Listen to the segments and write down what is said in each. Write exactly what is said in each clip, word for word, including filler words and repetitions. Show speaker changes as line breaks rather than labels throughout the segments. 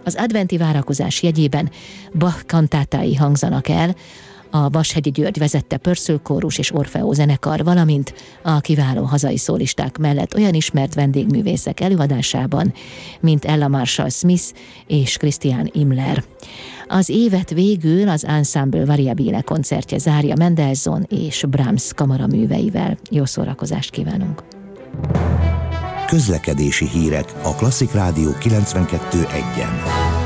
Az adventi várakozás jegyében Bach kantátái hangzanak el, a Vashegyi György vezette pörszölkórus és Orfeó zenekar, valamint a kiváló hazai szólisták mellett olyan ismert vendégművészek előadásában, mint Ella Marshall Smith és Christian Imler. Az évet végül az Ensemble Variabile koncertje zárja Mendelssohn és Brahms kamaraműveivel. Jó szórakozást kívánunk!
Közlekedési hírek a Klasszik Rádió kilencvenkettő egyen.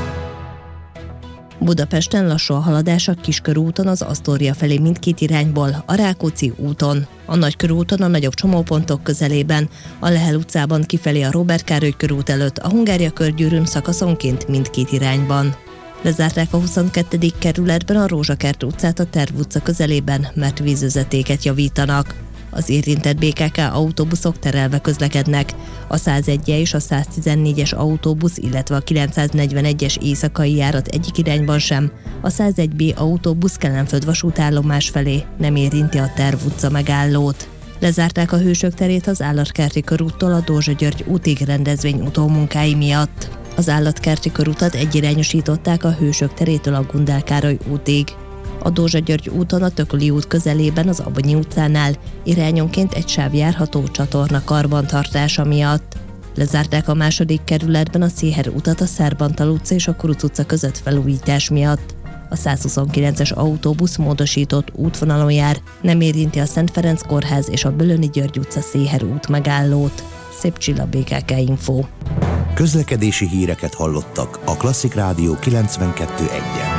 Budapesten lassú a haladás a Kiskörúton az Asztória felé mindkét irányból, a Rákóczi úton, a Nagykörúton a nagyobb csomópontok közelében, a Lehel utcában kifelé a Róbert Károly körút előtt, a Hungária körgyűrűn szakaszonként mindkét irányban. Lezárták a huszonkettedik kerületben a Rózsakert utcát a Terv utca közelében, mert vízvezetéket javítanak. Az érintett bé ká ká autóbuszok terelve közlekednek. A százegy és a száztizennégyes autóbusz, illetve a kilencszáznegyvenegyes éjszakai járat egyik irányban sem. A százegy bé autóbusz Kelenföld vasútállomás felé, nem érinti a Terv utca megállót. Lezárták a Hősök terét az Állatkerti körúttól a Dózsa György útig rendezvény utómunkái miatt. Az Állatkerti körutat egyirányosították a Hősök terétől a Gundel Károly útig. A Dózsa György úton a Tököli út közelében az Abonyi utcánál irányonként egy sáv járható csatorna karbantartása miatt. Lezárták a második kerületben a Széher utat a Szerbantal utca és a Kuruc utca között felújítás miatt. A százhuszonkilences autóbusz módosított útvonalon jár, nem érinti a Szent Ferenc kórház és a Bölöni György utca Széher út megállót. Szép Csilla, bé ká ká Info.
Közlekedési híreket hallottak a Klasszik Rádió kilencvenkettő egyen.